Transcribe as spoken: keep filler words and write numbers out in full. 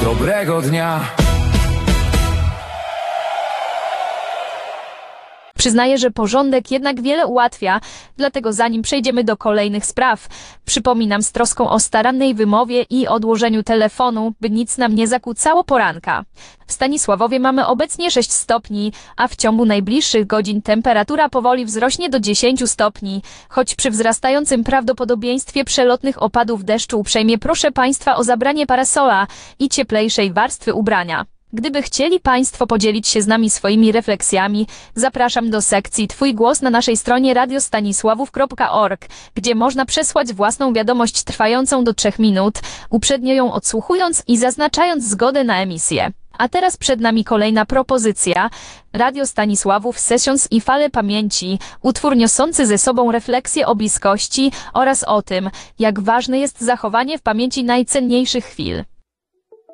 Dobrego dnia. Przyznaję, że porządek jednak wiele ułatwia, dlatego zanim przejdziemy do kolejnych spraw, przypominam z troską o starannej wymowie i odłożeniu telefonu, by nic nam nie zakłócało poranka. W Stanisławowie mamy obecnie sześć stopni, a w ciągu najbliższych godzin temperatura powoli wzrośnie do dziesięciu stopni, choć przy wzrastającym prawdopodobieństwie przelotnych opadów deszczu uprzejmie proszę Państwa o zabranie parasola i cieplejszej warstwy ubrania. Gdyby chcieli Państwo podzielić się z nami swoimi refleksjami, zapraszam do sekcji Twój głos na naszej stronie radio stanisławów kropka org, gdzie można przesłać własną wiadomość trwającą do trzech minut, uprzednio ją odsłuchując i zaznaczając zgodę na emisję. A teraz przed nami kolejna propozycja. Radio Stanisławów Sessions i Fale Pamięci, utwór niosący ze sobą refleksję o bliskości oraz o tym, jak ważne jest zachowanie w pamięci najcenniejszych chwil.